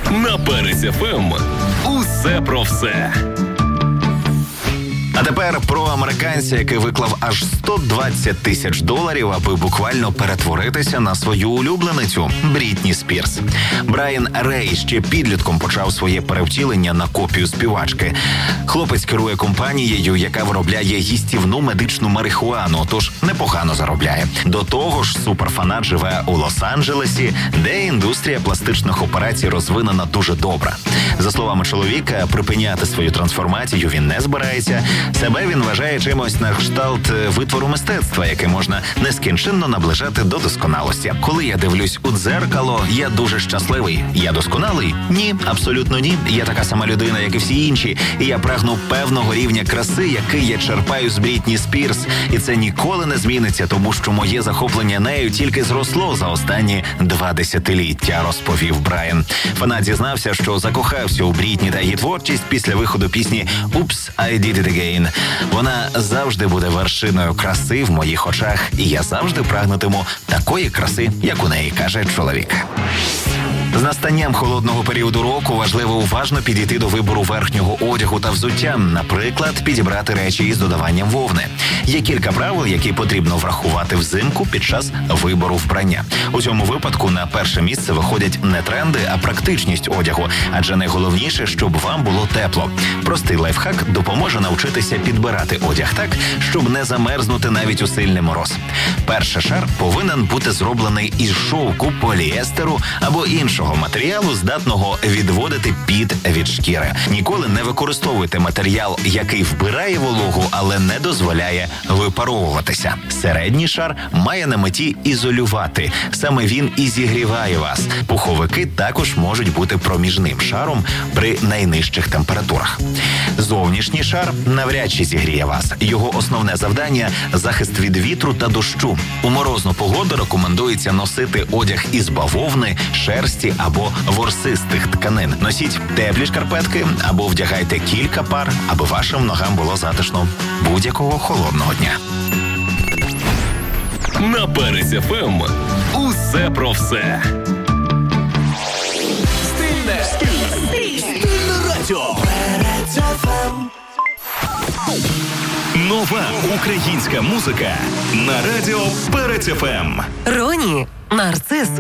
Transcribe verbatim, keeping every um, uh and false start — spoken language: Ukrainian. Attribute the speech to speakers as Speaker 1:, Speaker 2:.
Speaker 1: На Перець еф ем усе про все.
Speaker 2: А тепер про американця, який виклав аж сто двадцять тисяч доларів, аби буквально перетворитися на свою улюбленицю – Брітні Спірс. Брайан Рей ще підлітком почав своє перевтілення на копію співачки. Хлопець керує компанією, яка виробляє їстівну медичну марихуану, тож непогано заробляє. До того ж, суперфанат живе у Лос-Анджелесі, де індустрія пластичних операцій розвинена дуже добре. За словами чоловіка, припиняти свою трансформацію він не збирається. Себе він вважає чимось на кшталт витвору мистецтва, яке можна нескінченно наближати до досконалості. Коли я дивлюсь у дзеркало, я дуже щасливий. Я досконалий? Ні, абсолютно ні. Я така сама людина, як і всі інші. І я прагну певного рівня краси, який я черпаю з Брітні Спірс. І це ніколи не зміниться, тому що моє захоплення нею тільки зросло за останні два десятиліття, розповів Брайан. Фанат зізнався, що закохався у Брітні та її творчість після виходу пісні «Oops, I Did It Again». Вона завжди буде вершиною краси в моїх очах, і я завжди прагнутиму такої краси, як у неї, каже чоловік. З настанням холодного періоду року важливо уважно підійти до вибору верхнього одягу та взуття. Наприклад, підібрати речі із додаванням вовни. Є кілька правил, які потрібно врахувати взимку під час вибору вбрання. У цьому випадку на перше місце виходять не тренди, а практичність одягу. Адже найголовніше, щоб вам було тепло. Простий лайфхак допоможе навчитися підбирати одяг так, щоб не замерзнути навіть у сильний мороз. Перший шар повинен бути зроблений із шовку, поліестеру або іншого матеріалу, здатного відводити піт від шкіри. Ніколи не використовуйте матеріал, який вбирає вологу, але не дозволяє випаровуватися. Середній шар має на меті ізолювати. Саме він і зігріває вас. Пуховики також можуть бути проміжним шаром при найнижчих температурах. Зовнішній шар навряд чи зігріє вас. Його основне завдання – захист від вітру та дощу. У морозну погоду рекомендується носити одяг із бавовни, шерсті або ворсистих тканин. Носіть теплі шкарпетки або вдягайте кілька пар, аби вашим ногам було затишно будь-якого холодного дня.
Speaker 1: На Перець еф ем усе про все.
Speaker 3: Стильне, стильне, стильне радіо. Перець еф ем.
Speaker 1: Нова українська музика на радіо Перець еф ем.
Speaker 4: Роні, Нарцис.